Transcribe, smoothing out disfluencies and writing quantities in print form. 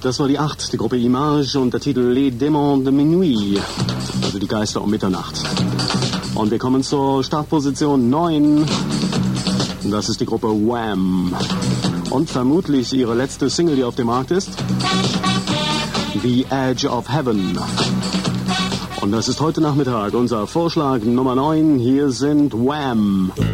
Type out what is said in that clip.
Das war die 8, die Gruppe Image und der Titel Les Démons de Minuit, also die Geister um Mitternacht. Und wir kommen zur Startposition 9. Das ist die Gruppe Wham. Und vermutlich ihre letzte Single, die auf dem Markt ist. The Edge of Heaven. Und das ist heute Nachmittag unser Vorschlag Nummer 9. Hier sind Wham.